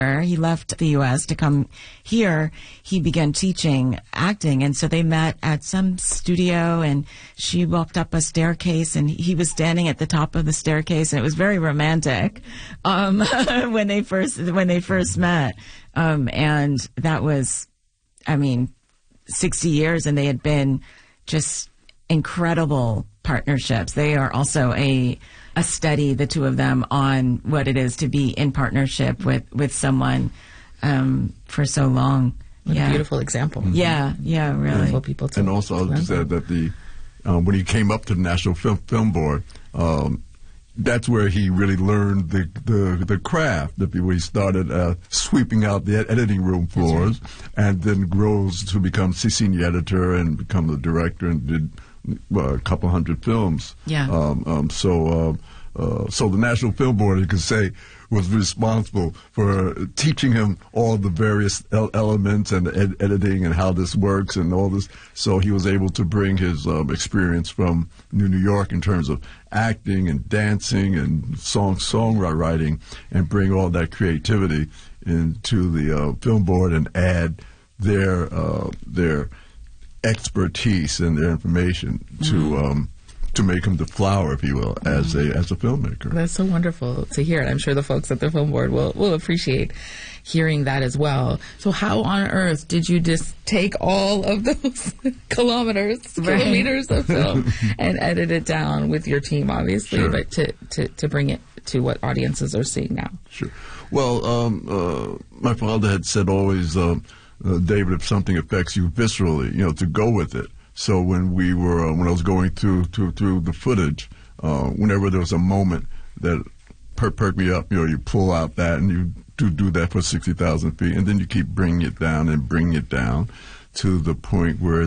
He left the U.S. to come here. He began teaching acting, and so they met at some studio, and she walked up a staircase, and he was standing at the top of the staircase, and it was very romantic when they first met. And that was, 60 years, and they had been just incredible partnerships. They are also a study, the two of them, on what it is to be in partnership with someone for so long. What a beautiful example. Yeah, really. Beautiful people to and also, I'll just add that when he came up to the National Film Board, that's where he really learned the craft. Where he started sweeping out the editing room floors, and then grows to become senior editor and become the director, and did a couple hundred films. Yeah. So the National Film Board, you could say, was responsible for teaching him all the various elements and editing and how this works and all this. So he was able to bring his experience from New York in terms of acting and dancing and songwriting, and bring all that creativity into the film board and add their expertise and their information to make him the flower, if you will, as a filmmaker. That's so wonderful to hear. I'm sure the folks at the film board will appreciate hearing that as well. So how on earth did you just take all of those kilometers of film and edit it down with your team, obviously, Sure. but to bring it to what audiences are seeing now? Sure. Well, my father had said always, David, if something affects you viscerally, to go with it. So when I was going through the footage, whenever there was a moment that perked me up, you pull out that, and you do that for 60,000 feet, and then you keep bringing it down to the point where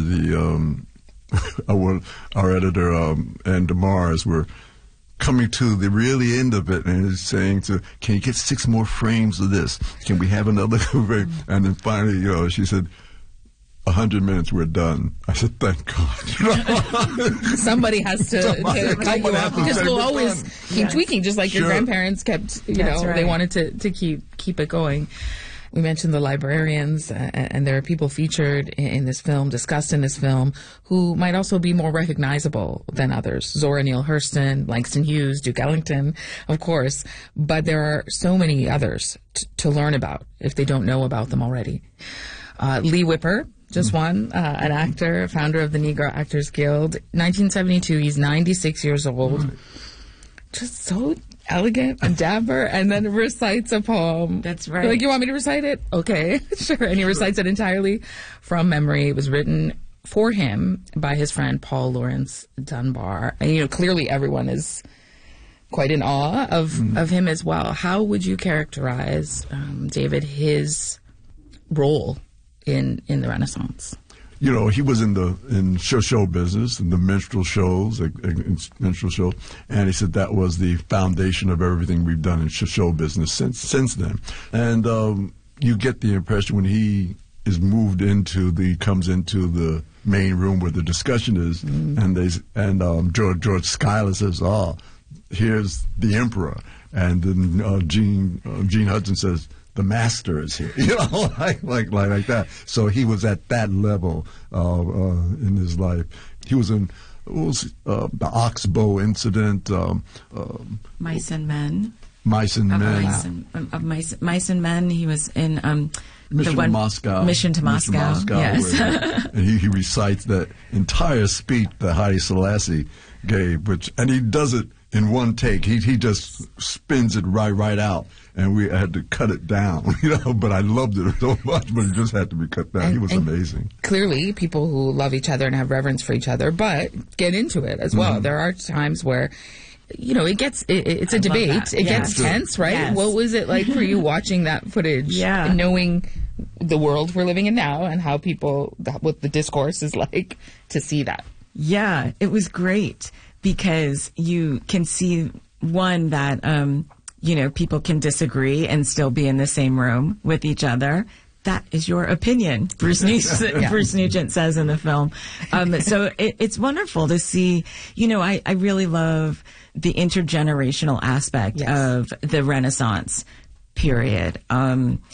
our editor and DeMars were coming to the really end of it, and is saying can you get 6 more frames of this? Can we have another frame? And then finally, she said, 100 minutes, we're done. I said, thank God. Somebody has to cut you off, because we'll always keep tweaking, just like your grandparents kept, they wanted to keep it going. We mentioned the librarians, and there are people featured in this film, discussed in this film, who might also be more recognizable than others. Zora Neale Hurston, Langston Hughes, Duke Ellington, of course. But there are so many others to learn about if they don't know about them already. Lee Whipper, just one, an actor, founder of the Negro Actors Guild. 1972, he's 96 years old. Just so elegant and dapper, and then recites a poem. That's right. You're like, you want me to recite it? Okay, sure. And he recites it entirely from memory. It was written for him by his friend Paul Laurence Dunbar. And, clearly everyone is quite in awe of him as well. How would you characterize, David, his role in the Renaissance? He was in show business, in the minstrel shows, and he said that was the foundation of everything we've done in show business since then. And you get the impression when he is comes into the main room where the discussion is, and George Schuyler says, here's the emperor, and then Gene Hudson says, the master is here, like that. So he was at that level in his life. He was in the Oxbow incident, Mice and Men. Mice and Men. He was in Mission to Moscow. Mission to Moscow. Yes. And he recites that entire speech that Haile Selassie gave, and he does it in one take. He just spins it right out, and we had to cut it down, but I loved it so much, but it just had to be cut down. He was amazing. Clearly, people who love each other and have reverence for each other, but get into it as well. There are times where, it's a debate. It gets tense, right? Yes. What was it like for you watching that footage and knowing the world we're living in now and how what the discourse is like to see that? Yeah, it was great, because you can see, one, that, people can disagree and still be in the same room with each other. That is your opinion, Bruce Nugent says in the film. So it's wonderful to see. I really love the intergenerational aspect of the Renaissance. period.